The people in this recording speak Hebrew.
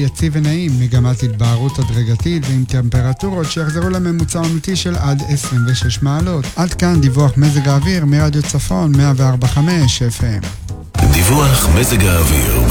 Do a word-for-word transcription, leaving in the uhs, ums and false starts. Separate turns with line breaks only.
יציב ונעים, מגמת התבהרות הדרגתית ועם טמפרטורות שיחזרו לממוצע עונתי של עד עשרים ושש מעלות. עד כאן דיווח מזג האוויר מרדיו צפון מאה וארבע נקודה חמש אף אם.
דיווח מזג האוויר